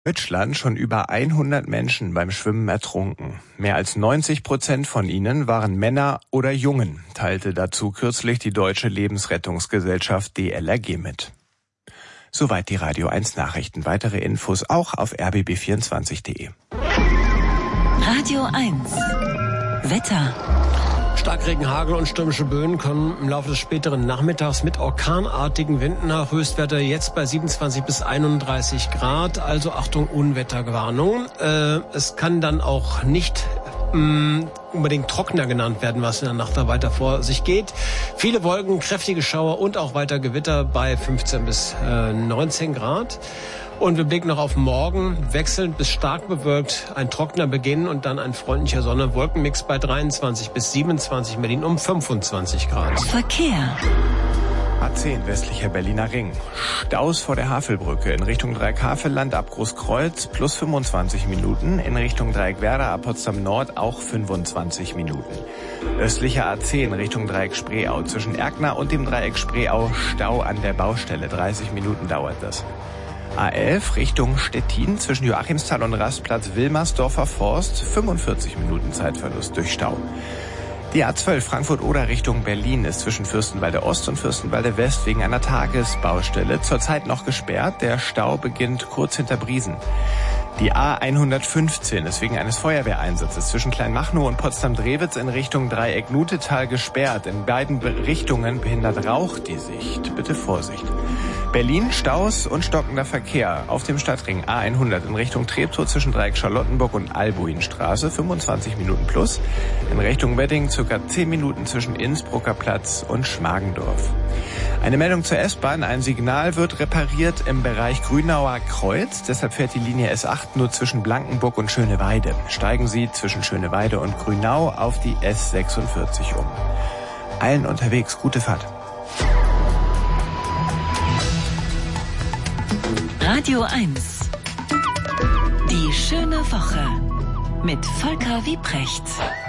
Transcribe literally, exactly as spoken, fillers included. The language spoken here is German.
Deutschland schon über hundert Menschen beim Schwimmen ertrunken. Mehr als neunzig Prozent von ihnen waren Männer oder Jungen, teilte dazu kürzlich die Deutsche Lebensrettungsgesellschaft D L R G mit. Soweit die Radio eins Nachrichten. Weitere Infos auch auf r b b vierundzwanzig punkt d e. Radio eins Wetter. Starkregen, Hagel und stürmische Böen kommen im Laufe des späteren Nachmittags mit orkanartigen Winden nach. Höchstwerte jetzt bei siebenundzwanzig bis einunddreißig Grad. Also Achtung, Unwetterwarnung. Äh, es kann dann auch nicht mh, unbedingt trockener genannt werden, was in der Nacht da weiter vor sich geht. Viele Wolken, kräftige Schauer und auch weiter Gewitter bei fünfzehn bis neunzehn Grad. Und wir blicken noch auf morgen, wechselnd bis stark bewölkt, ein trockener Beginn und dann ein freundlicher Sonne-Wolkenmix bei dreiundzwanzig bis siebenundzwanzig, Berlin um fünfundzwanzig Grad. Verkehr. A zehn westlicher Berliner Ring. Staus vor der Havelbrücke in Richtung Dreieck Havelland ab Großkreuz plus fünfundzwanzig Minuten. In Richtung Dreieck Werder ab Potsdam Nord auch fünfundzwanzig Minuten. Östlicher A zehn Richtung Dreieck Spreeau. Zwischen Erkner und dem Dreieck Spreeau Stau an der Baustelle. dreißig Minuten dauert das. A elf Richtung Stettin zwischen Joachimsthal und Rastplatz Wilmersdorfer Forst, fünfundvierzig Minuten Zeitverlust durch Stau. Die A zwölf Frankfurt-Oder Richtung Berlin ist zwischen Fürstenwalde Ost und Fürstenwalde West wegen einer Tagesbaustelle zurzeit noch gesperrt. Der Stau beginnt kurz hinter Briesen. Die A hundertfünfzehn ist wegen eines Feuerwehreinsatzes zwischen Kleinmachnow und Potsdam-Drewitz in Richtung Dreieck Nutetal gesperrt. In beiden Richtungen behindert Rauch die Sicht. Bitte Vorsicht. Berlin, Staus und stockender Verkehr auf dem Stadtring A hundert in Richtung Treptow zwischen Dreieck Charlottenburg und Albuinstraße, fünfundzwanzig Minuten plus. In Richtung Wedding circa zehn Minuten zwischen Innsbrucker Platz und Schmargendorf. Eine Meldung zur S-Bahn. Ein Signal wird repariert im Bereich Grünauer Kreuz. Deshalb fährt die Linie S acht nur zwischen Blankenburg und Schöneweide. Steigen Sie zwischen Schöneweide und Grünau auf die S sechsundvierzig um. Allen unterwegs gute Fahrt. Radio eins. Die schöne Woche mit Volker Wiebrecht.